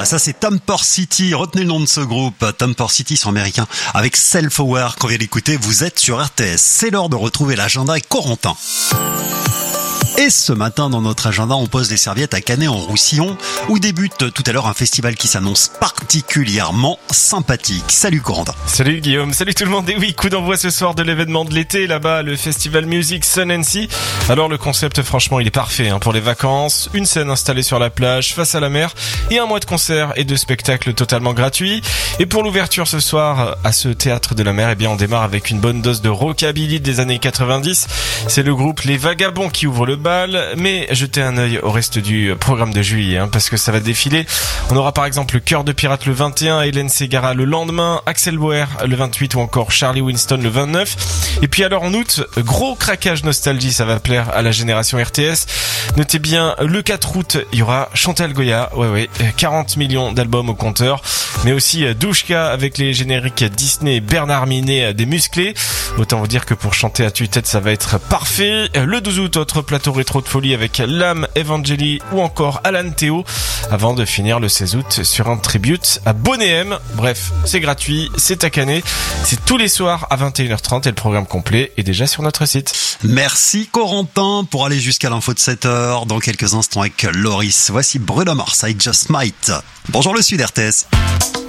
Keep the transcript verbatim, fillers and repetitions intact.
ça c'est Temper City, retenez le nom de ce groupe, Temper City, sont américains, avec Self-Aware qu'on vient d'écouter, vous êtes sur R T S. C'est l'heure de retrouver l'agenda avec Corentin. Et ce matin, dans notre agenda, on pose les serviettes à Canet-en-Roussillon, où débute tout à l'heure un festival qui s'annonce particulièrement sympathique. Salut Corentin. Salut Guillaume, salut tout le monde. Et oui, coup d'envoi ce soir de l'événement de l'été, là-bas, le festival Music Sun and Sea. Alors le concept, franchement, il est parfait hein, pour les vacances. Une scène installée sur la plage, face à la mer, et un mois de concerts et de spectacles totalement gratuits. Et pour l'ouverture ce soir, à ce théâtre de la mer, eh bien, on démarre avec une bonne dose de rockabilly des années quatre-vingt-dix. C'est le groupe Les Vagabonds qui ouvre le bal, mais jetez un œil au reste du programme de juillet, hein, parce que ça va défiler. On aura par exemple le Cœur de Pirate le vingt et un, Hélène Ségara le lendemain, Axel Bauer le vingt-huit ou encore Charlie Winston le vingt-neuf. Et puis alors en août, gros craquage nostalgie, ça va plaire à la génération R T S. Notez bien, le quatre août, il y aura Chantal Goya, ouais ouais, quarante millions d'albums au compteur, mais aussi Douchka avec les génériques Disney, Bernard Minet, des musclés. Autant vous dire que pour chanter à tue-tête, ça va être parfait. Le douze août, autre plateau rétro de folie avec Lam, Evangeli ou encore Alan Théo, avant de finir le seize août sur un tribute à Bonnet M. Bref, c'est gratuit, c'est à Canet, c'est tous les soirs à vingt et une heures trente et le programme complet est déjà sur notre site. Merci Corentin. Pour aller jusqu'à l'info de sept heures, dans quelques instants avec Loris, voici Bruno Mars, I Just Might. Bonjour le Sud R T S.